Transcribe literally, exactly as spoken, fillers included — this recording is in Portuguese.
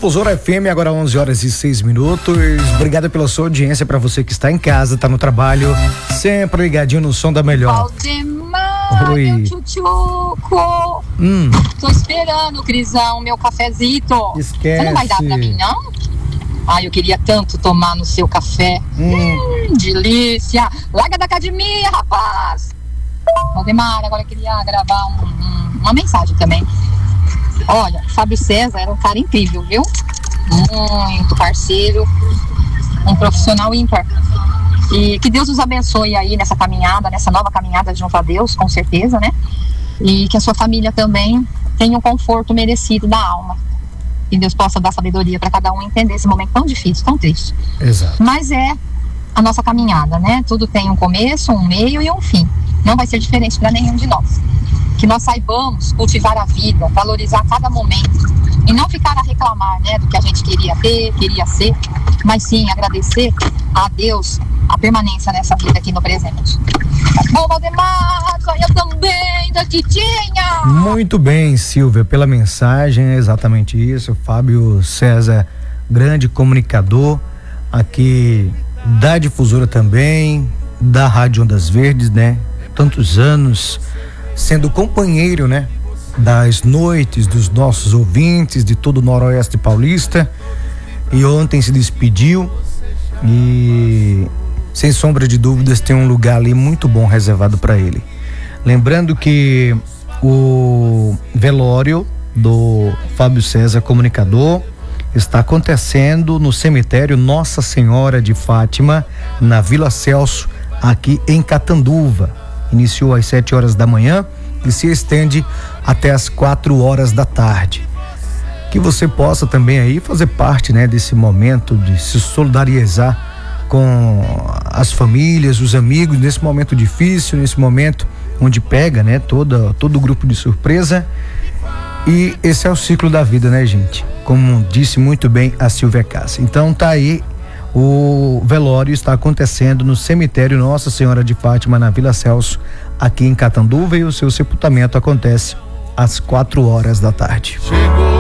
Difusora F M, agora onze horas e seis minutos. Obrigado pela sua audiência, para você que está em casa, está no trabalho, sempre ligadinho no som da melhor. Valdemar, Oi. meu tchutchuco. Hum. Tô esperando, Crisão, meu cafezito. Esquece. Você não vai dar pra mim, não? Ai, eu queria tanto tomar no seu café. Hum. Hum, delícia. Larga da academia, rapaz. Valdemar, agora eu queria gravar um, um, uma mensagem também. Olha, Fábio César era um cara incrível, viu? Muito parceiro, um profissional ímpar. E que Deus nos abençoe aí nessa caminhada, nessa nova caminhada junto a Deus, com certeza, né? E que a sua família também tenha um conforto merecido da alma. Que Deus possa dar sabedoria para cada um entender esse momento tão difícil, tão triste. Exato. Mas é a nossa caminhada, né? Tudo tem um começo, um meio e um fim. Não vai ser diferente para nenhum de nós. Que nós saibamos cultivar a vida, valorizar cada momento e não ficar a reclamar, né, do que a gente queria ter, queria ser, mas sim agradecer a Deus a permanência nessa vida aqui no presente. Bom, Valdemar, eu também, da titinha. Muito bem, Silvia, pela mensagem, é exatamente isso. Fábio César, grande comunicador aqui da Difusora também, da Rádio Ondas Verdes, né? Tantos anos sendo companheiro, né, das noites dos nossos ouvintes de todo o Noroeste Paulista, e ontem se despediu e sem sombra de dúvidas tem um lugar ali muito bom reservado para ele. Lembrando que o velório do Fábio César, comunicador, está acontecendo no cemitério Nossa Senhora de Fátima, na Vila Celso, aqui em Catanduva. Iniciou às sete horas da manhã e se estende até às quatro horas da tarde. Que você possa também aí fazer parte, né, desse momento de se solidarizar com as famílias, os amigos, nesse momento difícil, nesse momento onde pega, né, toda, todo o grupo de surpresa. E esse é o ciclo da vida, né, gente? Como disse muito bem a Silvia Cássia. Então tá aí, o velório está acontecendo no cemitério Nossa Senhora de Fátima, na Vila Celso, aqui em Catanduva, e o seu sepultamento acontece às quatro horas da tarde. Chegou